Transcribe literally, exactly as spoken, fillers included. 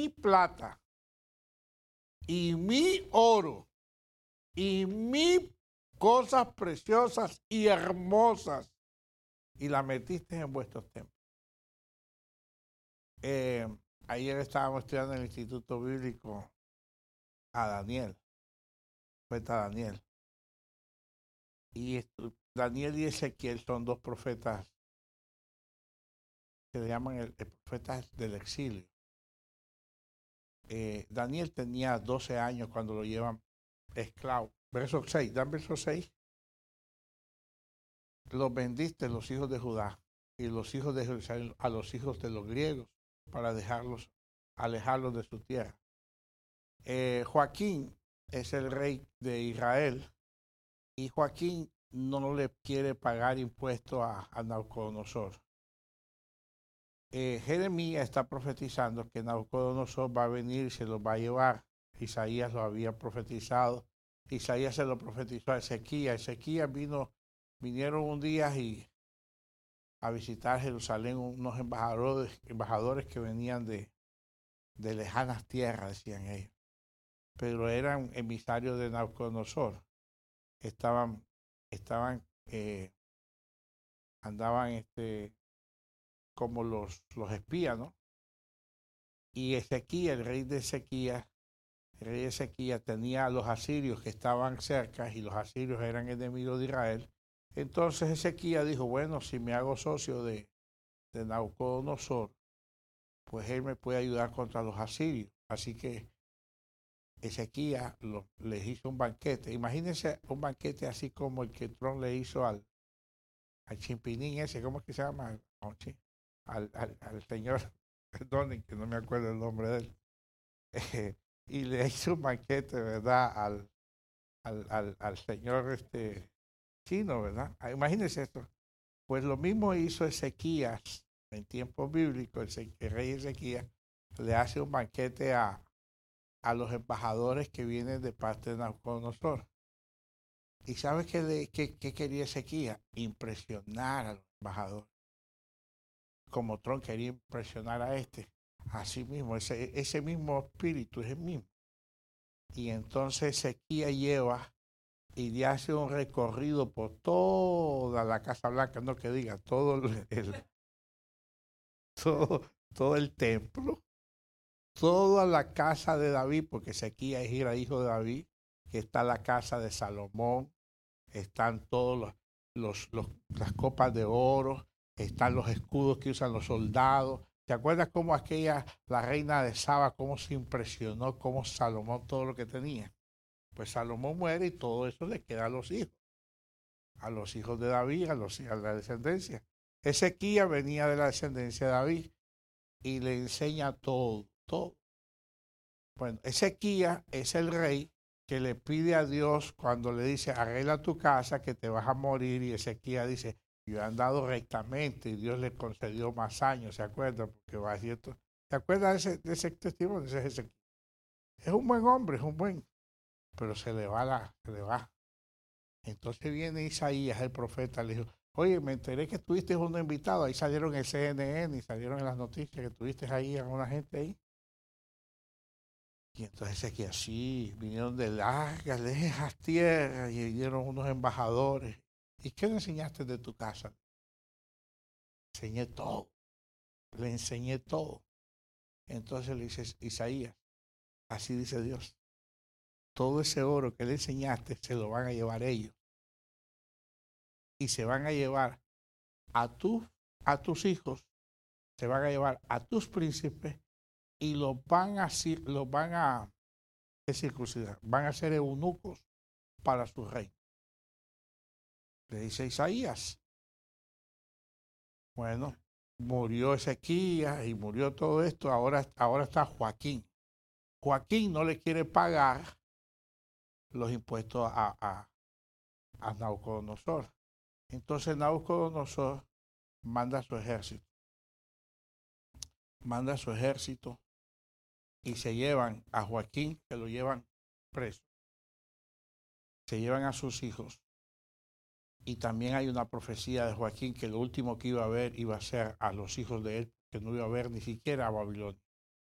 mi plata y mi oro y mis cosas preciosas y hermosas y la metiste en vuestros templos. Eh, ayer estábamos estudiando en el Instituto Bíblico a Daniel, profeta Daniel. Y Daniel y Ezequiel son dos profetas que le llaman el, el profeta del exilio. Eh, Daniel tenía doce años cuando lo llevan esclavo. Verso seis, dan verso seis. Los vendiste los hijos de Judá y los hijos de Jerusalén a los hijos de los griegos para dejarlos, alejarlos de su tierra. Eh, Joaquín es el rey de Israel y Joaquín no le quiere pagar impuestos a, a Nabucodonosor. Eh, Jeremías está profetizando que Nabucodonosor va a venir y se los va a llevar. Isaías lo había profetizado. Isaías se lo profetizó a Ezequías. Ezequías vino, vinieron un día y a visitar Jerusalén unos embajadores, embajadores que venían de, de lejanas tierras, decían ellos. Pero eran emisarios de Nabucodonosor. Estaban, estaban, eh, andaban este, como los, los espías, ¿no? Y Ezequías, el rey de Ezequías, el rey de Ezequías tenía a los asirios que estaban cerca y los asirios eran enemigos de Israel. Entonces Ezequías dijo, bueno, si me hago socio de, de Nabucodonosor, pues él me puede ayudar contra los asirios. Así que Ezequías lo, les hizo un banquete. Imagínense un banquete así como el que Trump le hizo al, al chimpinín ese, ¿cómo es que se llama? Al, al, al señor, perdonen que no me acuerdo el nombre de él. Eh, y le hizo un banquete, ¿verdad? Al, al, al, al señor este, chino, ¿verdad? Ah, imagínense esto. Pues lo mismo hizo Ezequías en tiempos bíblicos. El, el rey Ezequías le hace un banquete a, a los embajadores que vienen de parte de Nabucodonosor. ¿Y sabes qué, de, qué, qué quería Ezequías? Impresionar a los embajadores. Como Trump quería impresionar a este. Así mismo, ese, ese mismo espíritu es el mismo. Y entonces Ezequías lleva y le hace un recorrido por toda la Casa Blanca, no que diga, todo el, el todo, todo el templo, toda la casa de David, porque Ezequías era hijo de David, que está la casa de Salomón, están todos los, los, los las copas de oro, están los escudos que usan los soldados. ¿Te acuerdas cómo aquella, la reina de Saba, cómo se impresionó, cómo Salomón todo lo que tenía? Pues Salomón muere y todo eso le queda a los hijos, a los hijos de David, a, los, a la descendencia. Ezequías venía de la descendencia de David y le enseña todo, todo. Bueno, Ezequías es el rey que le pide a Dios cuando le dice, arregla tu casa que te vas a morir, y Ezequías dice, yo he andado rectamente y Dios le concedió más años, ¿se acuerdan? Porque va cierto. ¿Se acuerdan de ese, de ese testimonio? Ese es Ezequías. Es un buen hombre, es un buen, pero se le va la, se le va. Entonces viene Isaías, el profeta, le dijo, oye, me enteré que tuviste uno invitado, ahí salieron en el C N N y salieron en las noticias que tuviste ahí a una gente ahí. Y entonces aquí así, vinieron de largas, lejas tierras y vinieron unos embajadores. ¿Y qué le enseñaste de tu casa? Le enseñé todo, le enseñé todo. Entonces le dice Isaías, así dice Dios, todo ese oro que le enseñaste se lo van a llevar ellos. Y se van a llevar a, tu, a tus hijos, se van a llevar a tus príncipes y los van a, los van a circuncidar, van a ser eunucos para su rey. Le dice Isaías. Bueno, murió Ezequías y murió todo esto, ahora, ahora está Joaquín. Joaquín no le quiere pagar los impuestos a, a, a Nabucodonosor. Entonces Nabucodonosor manda a su ejército. Manda a su ejército y se llevan a Joaquín, que lo llevan preso. Se llevan a sus hijos. Y también hay una profecía de Joaquín que lo último que iba a ver iba a ser a los hijos de él, que no iba a ver ni siquiera a Babilonia.